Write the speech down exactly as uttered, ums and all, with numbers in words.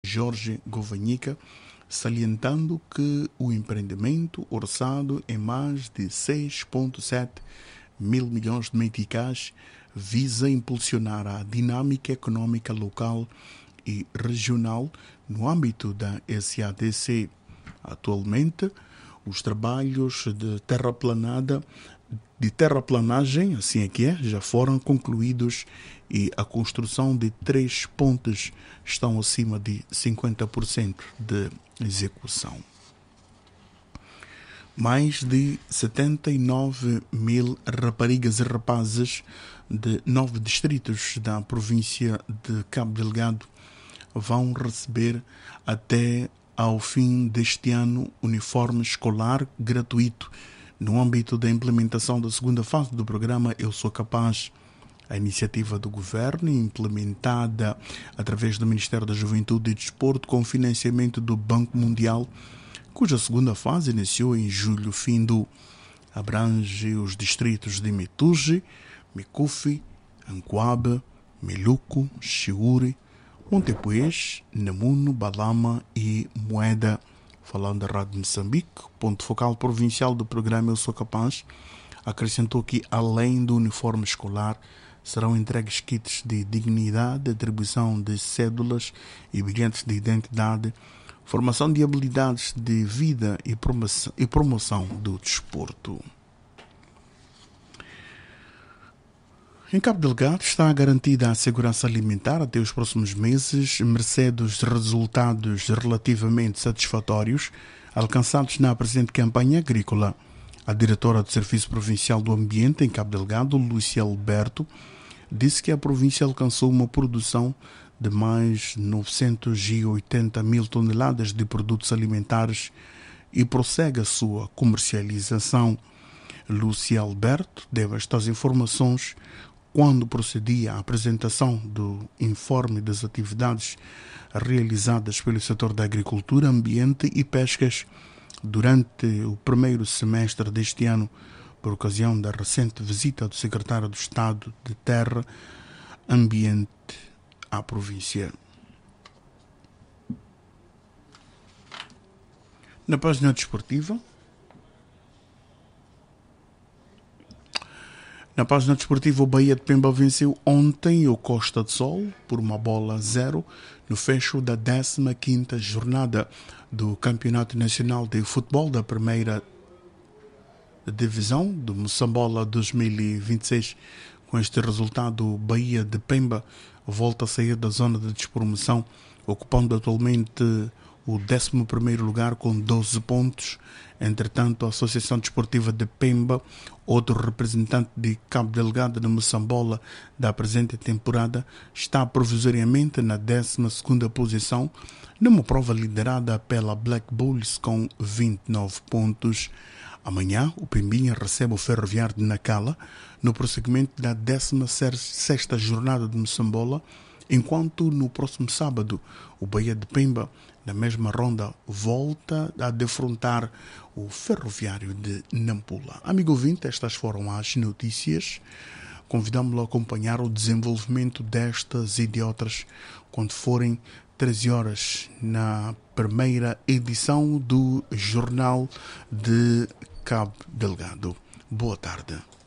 Jorge Govanhica, salientando que o empreendimento orçado em mais de seis vírgula sete mil milhões de meticais visa impulsionar a dinâmica econômica local e regional no âmbito da S A D C. Atualmente, os trabalhos de terraplanada, de terraplanagem, assim é que é, já foram concluídos e a construção de três pontes estão acima de cinquenta por cento de execução. Mais de setenta e nove mil raparigas e rapazes de nove distritos da província de Cabo Delgado vão receber até ao fim deste ano uniforme escolar gratuito no âmbito da implementação da segunda fase do programa Eu Sou Capaz. A iniciativa do governo, implementada através do Ministério da Juventude e Desporto com financiamento do Banco Mundial, cuja segunda fase iniciou em julho findo, abrange os distritos de Metuge, Micufi, Ancoabe, Meluco, Chiure, Montepuez, Namuno, Balama e Moeda. Falando da Rádio Moçambique, ponto focal provincial do programa Eu Sou Capaz, acrescentou que, além do uniforme escolar, serão entregues kits de dignidade, atribuição de cédulas e bilhetes de identidade, formação de habilidades de vida e promoção, e promoção do desporto. Em Cabo Delgado está garantida a segurança alimentar até os próximos meses, mercê dos resultados relativamente satisfatórios alcançados na presente campanha agrícola. A diretora do Serviço Provincial do Ambiente em Cabo Delgado, Lúcia Alberto, disse que a província alcançou uma produção de mais de novecentos e oitenta mil toneladas de produtos alimentares e prossegue a sua comercialização. Lúcia Alberto deu estas informações quando procedia à apresentação do informe das atividades realizadas pelo setor da agricultura, ambiente e pescas durante o primeiro semestre deste ano, por ocasião da recente visita do secretário do Estado de Terra e Ambiente à província. Na página desportiva, Na página desportiva, o Bahia de Pemba venceu ontem o Costa de Sol por uma bola a zero no fecho da décima quinta jornada do Campeonato Nacional de Futebol da Primeira Divisão do Moçambola dois mil e vinte e seis. Com este resultado, o Bahia de Pemba volta a sair da zona de despromoção, ocupando atualmente o décimo primeiro lugar com doze pontos. Entretanto, a Associação Desportiva de Pemba, outro representante de Cabo Delgado de Moçambola da presente temporada, está provisoriamente na décima segunda posição, numa prova liderada pela Black Bulls com vinte e nove pontos. Amanhã, o Pembinha recebe o Ferroviário de Nacala no prosseguimento da décima sexta jornada de Moçambola, enquanto no próximo sábado o Bahia de Pemba, na mesma ronda, volta a defrontar o Ferroviário de Nampula. Amigo ouvinte, estas foram as notícias. Convidamos-lo a acompanhar o desenvolvimento destas e de outras quando forem treze horas na primeira edição do Jornal de Cabo Delgado. Boa tarde.